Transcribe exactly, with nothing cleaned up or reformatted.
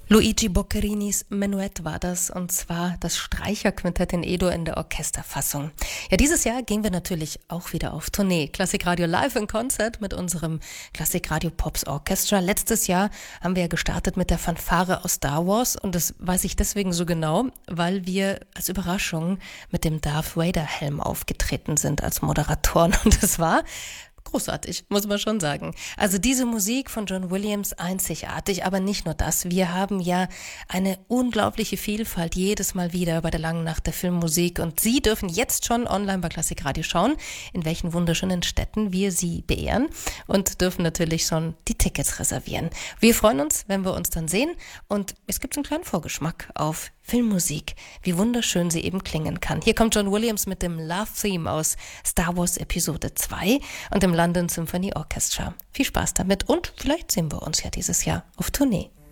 Luigi Boccarinis Menuett war das, und zwar das Streicherquintett in E-Dur in der Orchesterfassung. Ja, dieses Jahr gehen wir natürlich auch wieder auf Tournee. Klassikradio live in Konzert mit unserem Klassikradio Pops Orchestra. Letztes Jahr haben wir ja gestartet mit der Fanfare aus Star Wars, und das weiß ich deswegen so genau, weil wir als Überraschung mit dem Darth Vader Helm aufgetreten sind als Moderatoren, und das war großartig, muss man schon sagen. Also diese Musik von John Williams einzigartig, aber nicht nur das. Wir haben ja eine unglaubliche Vielfalt jedes Mal wieder bei der Langen Nacht der Filmmusik, und Sie dürfen jetzt schon online bei Klassikradio schauen, in welchen wunderschönen Städten wir Sie beehren, und dürfen natürlich schon die Tickets reservieren. Wir freuen uns, wenn wir uns dann sehen, und es gibt einen kleinen Vorgeschmack auf Filmmusik, wie wunderschön sie eben klingen kann. Hier kommt John Williams mit dem Love Theme aus Star Wars Episode zwei und dem London Symphony Orchestra. Viel Spaß damit, und vielleicht sehen wir uns ja dieses Jahr auf Tournee.